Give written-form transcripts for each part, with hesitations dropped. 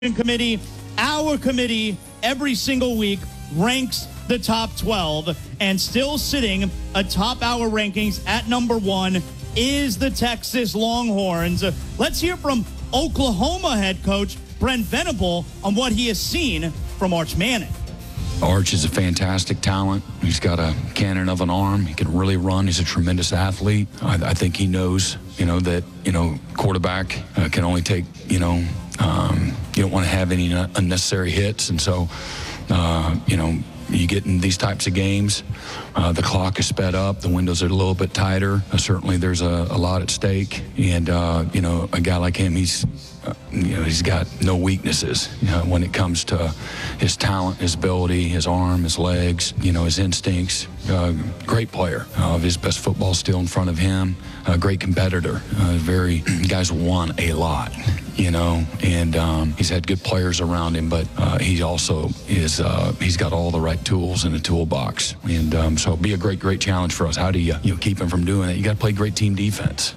Committee, our committee, every single week ranks the top 12, and still sitting atop our rankings at number 1 is the Texas Longhorns. Let's hear from Oklahoma head coach Brent Venable on what he has seen from Arch Manning. Arch is a fantastic talent. He's got a cannon of an arm. He can really run. He's a tremendous athlete. I think he knows, that, quarterback can only take, you don't want to have any unnecessary hits. And so, you get in these types of games, the clock is sped up, the windows are a little bit tighter. Certainly there's a lot at stake. And, a guy like him, he's got no weaknesses when it comes to his talent, his ability, his arm, his legs, his instincts. Great player. His best football still in front of him. A great competitor. Guys won a lot, and he's had good players around him, but he also is, he's got all the right tools in the toolbox. And so it'll be a great challenge for us. How do you keep him from doing that? You got to play great team defense.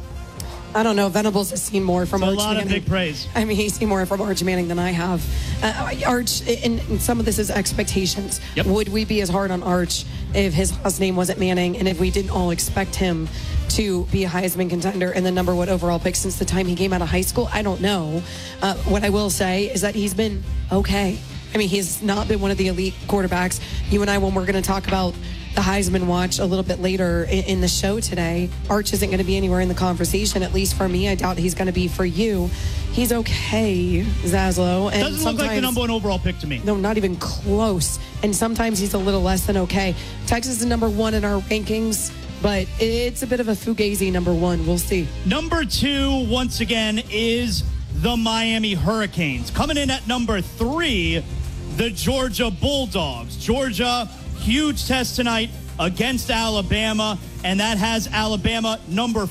I don't know. Venables has seen more from Arch Manning. A lot of big praise. I mean, he's seen more from Arch Manning than I have. Arch, and some of this is expectations. Yep. Would we be as hard on Arch if his last name wasn't Manning, and if we didn't all expect him to be a Heisman contender and the number 1 overall pick since the time he came out of high school? I don't know. What I will say is that he's been okay. I mean, he's not been one of the elite quarterbacks. You and I, when we're going to talk about the Heisman watch a little bit later in the show today, Arch isn't going to be anywhere in the conversation, at least for me. I doubt he's going to be for you. He's okay, Zaslow. And doesn't look like the number 1 overall pick to me. No, not even close. And sometimes he's a little less than okay. Texas is number 1 in our rankings, but it's a bit of a fugazi number 1. We'll see. Number 2, once again, is the Miami Hurricanes. Coming in at number 3, the Georgia Bulldogs. Georgia, huge test tonight against Alabama, and that has Alabama number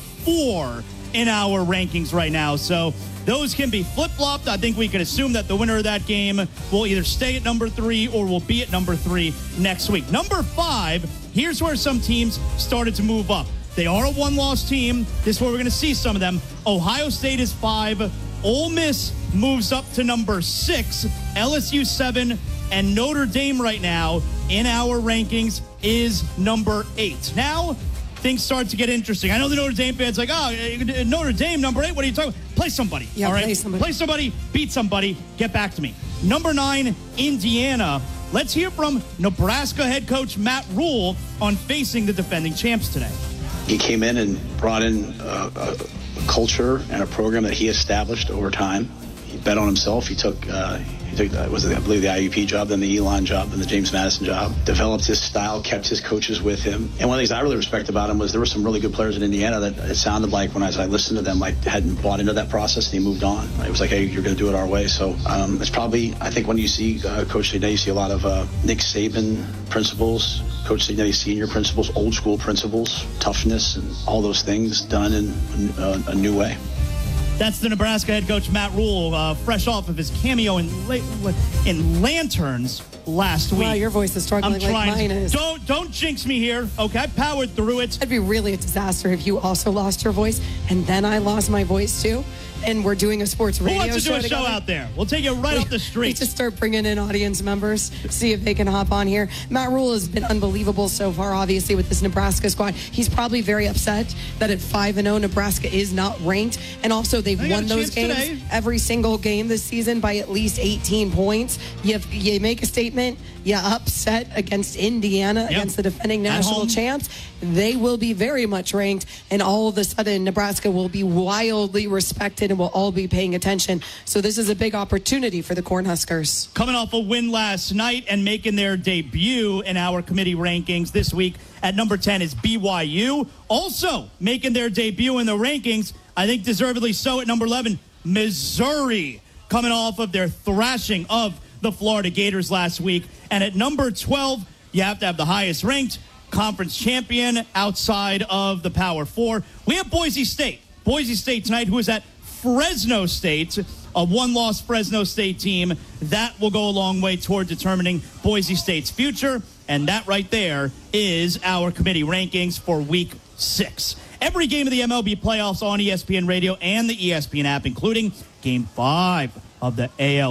4 in our rankings right now. So those can be flip-flopped. I think we can assume that the winner of that game will either stay at number 3 or will be at number 3 next week. Number 5, here's where some teams started to move up. They are a one-loss team. This is where we're going to see some of them. Ohio State is 5. Ole Miss moves up to number 6. LSU 7. And Notre Dame right now in our rankings is number 8. Now, things start to get interesting. I know the Notre Dame fans like, Notre Dame, number 8, what are you talking about? Play somebody, yeah, all right? Play somebody, beat somebody, get back to me. Number 9, Indiana. Let's hear from Nebraska head coach Matt Rhule on facing the defending champs today. He came in and brought in a culture and a program that he established over time. He bet on himself. He took I believe the IUP job, then the Elon job, then the James Madison job. Developed his style, kept his coaches with him. And one of the things I really respect about him was there were some really good players in Indiana that it sounded like when I listened to them, like hadn't bought into that process and he moved on. It was like, hey, you're going to do it our way. So it's probably, I think when you see Coach Signetti, you see a lot of Nick Saban principles, Coach Signetti senior principles, old school principles, toughness, and all those things done in a new way. That's the Nebraska head coach Matt Rhule, fresh off of his cameo in Lanterns last week. Wow, your voice is struggling like mine is. Don't jinx me here. Okay, I powered through it. It'd be really a disaster if you also lost your voice and then I lost my voice too. And we're doing a sports radio show. Who wants to do a show out there? We'll take you right off the street. We just start bringing in audience members, see if they can hop on here. Matt Rhule has been unbelievable so far, obviously, with this Nebraska squad. He's probably very upset that at 5-0, Nebraska is not ranked. And also, they've won those games today. Every single game this season by at least 18 points. You make a statement, you upset against Indiana, against the defending national champs. They will be very much ranked, and all of a sudden, Nebraska will be wildly respected and will all be paying attention. So this is a big opportunity for the Cornhuskers. Coming off a win last night and making their debut in our committee rankings this week at number 10 is BYU. Also making their debut in the rankings, I think deservedly so, at number 11, Missouri, coming off of their thrashing of the Florida Gators last week. And at number 12, you have to have the highest ranked conference champion outside of the Power 4. We have Boise State. Boise State tonight, who is at Fresno State, a one-loss Fresno State team. That will go a long way toward determining Boise State's future. And that right there is our committee rankings for week 6. Every game of the MLB playoffs on ESPN Radio and the ESPN app, including Game 5 of the AL